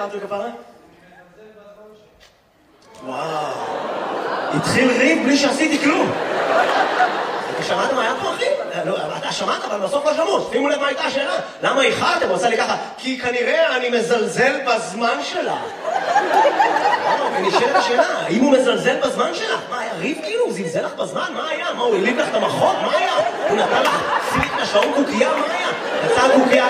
איחרת לכפרה? וואו. התחיל ריב בלי שעשיתי כלום. אתה שמעת מה היה פה, אחי? אתה שמעת, אבל בסוף לא שמעו. שימו לב מה הייתה השאלה. למה איחרתם? הוא עושה לי ככה. כי כנראה אני מזלזל בזמן שלה. ונשאלת השאלה, אם הוא מזלזל בזמן שלך? מה, היה ריב כאילו? הוא זלזל לך בזמן? מה היה? מה, הוא הליב לך את המחוק? מה היה? הוא נתן לך פליק לשעון קוקייה? מה היה? יצא קוקייה